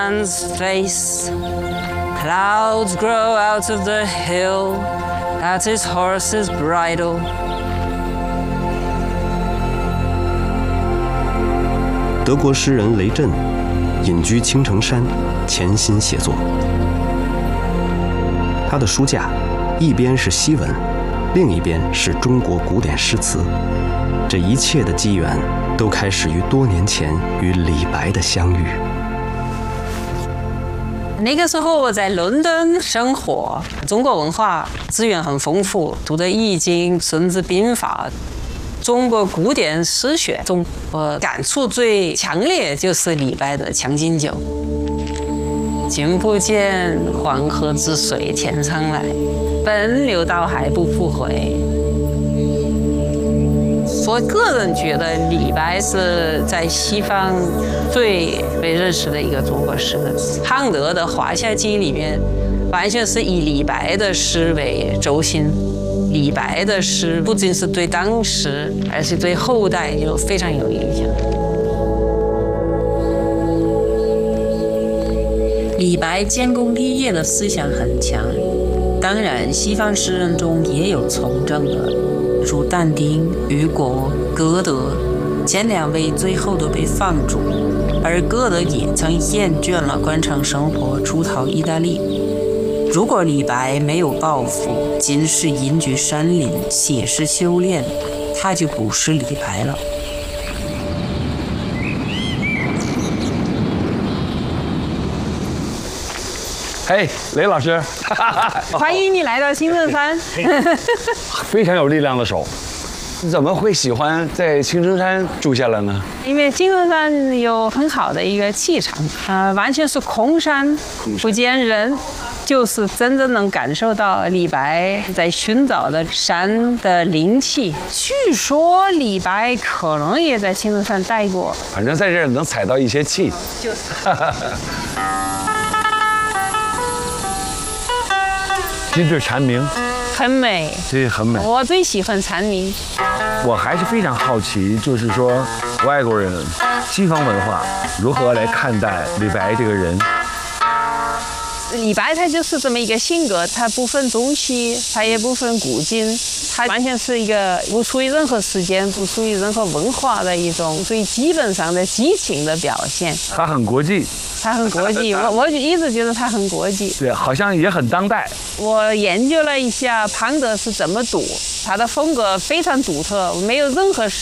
Man's face, clouds grow out of the hill at his horse's bridle. 德国诗人雷震隐居青城山，潜心写作。他的书架一边是西文，另一边是中国古典诗词。这一切的机缘都开始于多年前与李白的相遇。 那个时候我在伦敦生活，中国文化资源很丰富，读的《易经》《孙子兵法》。中国古典诗学中，我感触最强烈就是李白的《将进酒》。君不见黄河之水天上来，奔流到海不复回。我个人觉得李白是在西方最被认识的一个中国诗人。康德的《华夏经》里面，完全是以李白的诗为轴心。李白的诗不仅是对当时，而且对后代非常有影响。 李白建功立业的思想很强，当然西方诗人中也有从政的，如但丁、雨果、歌德，前两位最后都被放逐，而歌德也曾厌倦了官场生活，出逃意大利。如果李白没有抱负，仅是隐居山林，写诗修炼，他就不是李白了。 哎，雷老师， 欢迎你来到青城山。 非常有力量的手，你怎么会喜欢在青城山住下来呢？ 因为青城山有很好的一个气场，完全是空山，不见人。就是真正能感受到李白在寻找的山的灵气。据说李白可能也在青城山待过， 反正在这儿能采到一些气。 就是。 金对蝉鸣， 很美， 对，很美。 我最喜欢蝉鸣。 我还是非常好奇，就是说外国人、西方文化如何来看待李白这个人。 李白他就是这么一个性格，他不分中西，他也不分古今，他完全是一个不属于任何时间、不属于任何文化的一种最基本上的激情的表现。 他很国际， 他很国际，我就一直觉得他很国际。 对，好像也很当代。 我研究了一下庞德是怎么读，他的风格非常独特，没有任何